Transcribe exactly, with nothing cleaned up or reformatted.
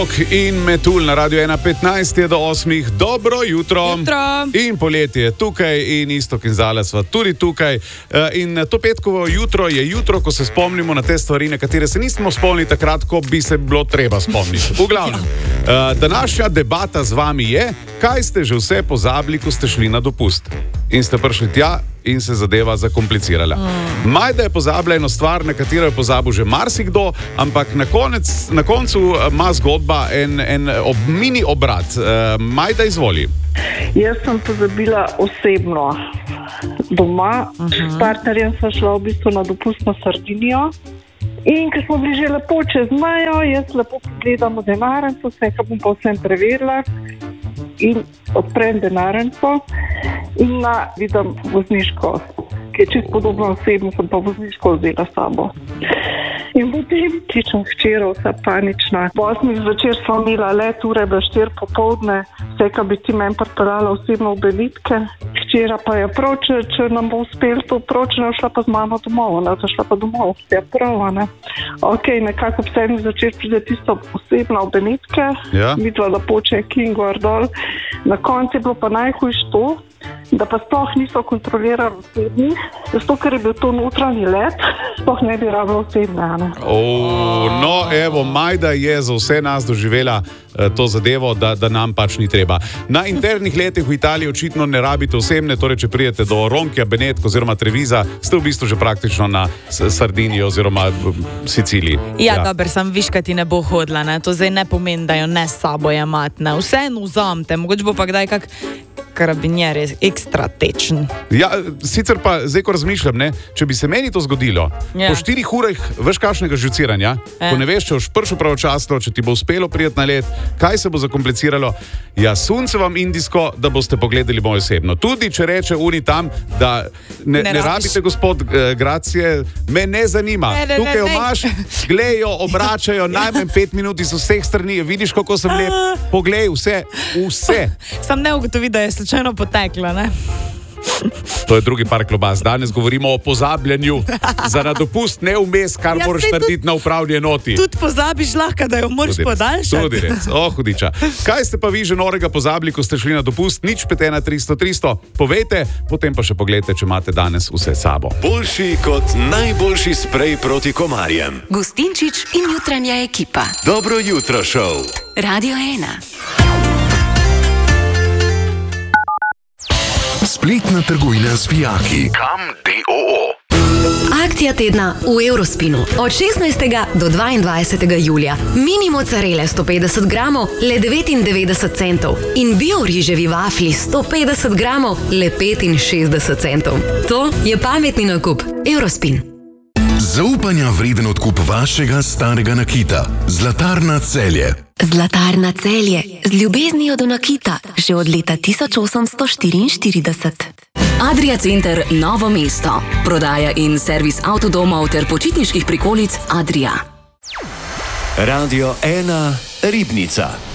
In Metul na Radio ena petnajst je do osmih. Dobro jutro. jutro. In poletje je tukaj in Istok in Zala sva tudi tukaj. In to petkovo jutro je jutro, ko se spomnimo na te stvari, na katere se nismo spomnili takrat, ko bi se bilo treba spomniti. V glavnem, današnja debata z vami je, kaj ste že vse pozabili, ko ste šli na dopust. In ste prišli tja in se zadeva zakomplicirala. Mm. Majda je pozabila eno stvar, na katero je pozabil že marsikdo, ampak na, konec, na koncu ima zgodba en, en ob, mini obrat. Uh, Majda, izvoli. Jaz sem pozabila osebno doma. Uh-huh. S partnerjem sem šla v bistvu na dopust na Sardinijo. In ko smo bili že lepo čez mejo, jaz lepo pogledam v denarnico, vse, kar bom pa vsem preverila. In odprem denarnico in na, vidim vozniško, ki je čisto podobno osebno, sem pa vozniško vzela s sabo. In potem kličem hčero, vsa panična. Osmih zvečer smo imela let, ure je štiri popoldne, vse, kar bi ti meni pripeljala osebno v Benitke. Hčera pa je prav, če, če nam bo uspel to proč, ne šla pa z mano domov, ne, to šla pa domov, vse je prav, ne. Ok, nekako ob sedmih zvečer pride tisto osebno v Benitke, ja. Videla, da poče King gor dol. Na koncu je bilo pa najhujš to, da pa sploh niso kontrolirali osebni, zato ker je bil to notranji let, sploh ne bi rabilo osebne. Oh, no, evo, Majda je za vse nas doživela eh, to zadevo, da, da nam pač ni treba. Na internih letih v Italiji očitno ne rabite osebne, torej če prijete do Ronkija, Benetk oziroma Treviza, ste v bistvu že praktično na Sardiniji oziroma Siciliji. Ja, ja. Dober, sem viš, kaj ti ne bo hodila, ne? To zdaj ne pomeni, da jo ne s sabo jemati, ne? Vseeno vzamte, mogoče bo pa kdaj kak karabinjer je ekstra tečen. Ja, sicer pa, zdaj ko razmišljam, ne, če bi se meni to zgodilo, ja. Po štirih urah veš kakšnega žuciranja, e. Ko ne veš, če boš prišel pravočasno, če ti bo uspelo prijeti na let, kaj se bo zakompliciralo, ja, sunce vam indijsko, da boste pogledali moj osebno. Tudi, če reče uni tam, da ne, ne, ne rabite, gospod uh, Gracije, me ne zanima. Ne, ne, Tukaj omaš, glejo, obračajo, najmanj pet minut iz vseh strani, vidiš, kako sem lep, poglej, vse, vse. Sam ne ugotovi, da je slučajno potekla, ne? To je drugi par klobas. Danes govorimo o pozabljanju za na dopust, ne vmes, kar ja, moraš narediti na upravni enoti. Tudi pozabiš lahko, da jo moraš podaljšati. Tudi res, oh, hudiča. Kaj ste pa vi že norega pozabili, ko ste šli na dopust? Nič pet ena tristo tristo. Povejte, potem pa še pogledajte, če imate danes vse sabo. Boljši kot najboljši sprej proti komarjem. Gustinčič in jutranja ekipa. Dobro jutro, šov. Radio ena. Spletna trgovina z vijaki. Kam D O O. Akcija tedna v Eurospinu. Od šestnajstega do dvaindvajsetega julija. Mini mozzarele sto petdeset gramov, le devetindevetdeset centov. In bio riževi vafli sto petdeset gramov, le petinšestdeset centov. To je pametni nakup. Eurospin. Zaupanja vreden odkup vašega starega nakita. Zlatarna Celje. Zlatarna Celje. Z ljubeznijo do nakita. Že od leta tisoč osemsto štiriinštirideset. Adria Center Novo mesto. Prodaja in servis avtodomov ter počitniških prikolic Adria. Radio ena Ribnica.